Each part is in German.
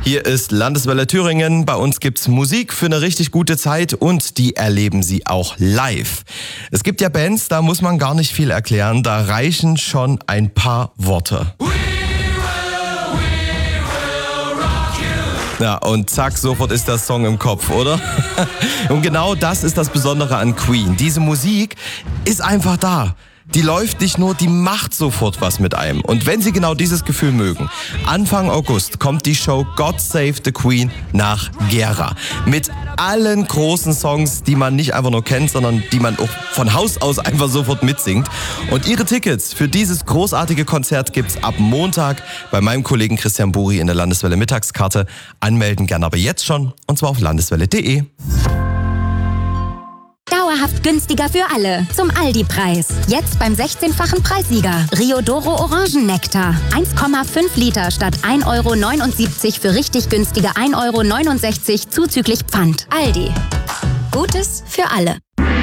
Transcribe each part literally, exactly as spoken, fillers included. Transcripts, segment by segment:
Hier ist Landeswelle Thüringen. Bei uns gibt's Musik für eine richtig gute Zeit und die erleben Sie auch live. Es gibt ja Bands, da muss man gar nicht viel erklären. Da reichen schon ein paar Worte. Ja, und zack, sofort ist der Song im Kopf, oder? Und genau das ist das Besondere an Queen. Diese Musik ist einfach da. Die läuft nicht nur, die macht sofort was mit einem. Und wenn Sie genau dieses Gefühl mögen, Anfang August kommt die Show God Save the Queen nach Gera. Mit allen großen Songs, die man nicht einfach nur kennt, sondern die man auch von Haus aus einfach sofort mitsingt. Und Ihre Tickets für dieses großartige Konzert gibt's ab Montag bei meinem Kollegen Christian Buri in der Landeswelle Mittagskarte. Anmelden gerne aber jetzt schon, und zwar auf landeswelle punkt de. Dauerhaft günstiger für alle. Zum Aldi-Preis. Jetzt beim sechzehnfachen Preissieger. Riodoro Orangennektar. eins Komma fünf Liter statt ein Euro neunundsiebzig für richtig günstige ein Euro neunundsechzig zuzüglich Pfand. Aldi. Gutes für alle.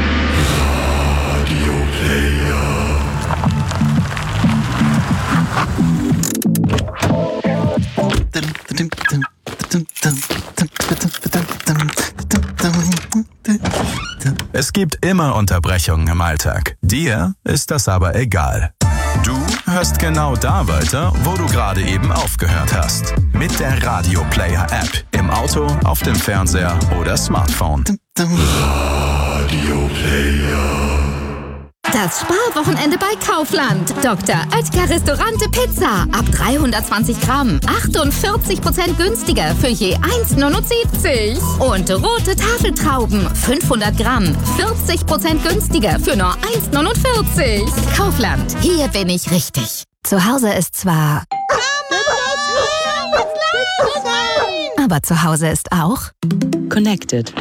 Es gibt immer Unterbrechungen im Alltag. Dir ist das aber egal. Du hörst genau da weiter, wo du gerade eben aufgehört hast. Mit der Radio Player App. Im Auto, auf dem Fernseher oder Smartphone. Radio Player. Das Sparwochenende bei Kaufland. Doktor Oetker Restaurante Pizza. Ab dreihundertzwanzig Gramm. achtundvierzig Prozent günstiger für je eins neunundsiebzig. Und rote Tafeltrauben. fünfhundert Gramm. vierzig Prozent günstiger für nur eins neunundvierzig. Kaufland. Hier bin ich richtig. Zu Hause ist zwar... Aber zu Hause ist auch... Connected.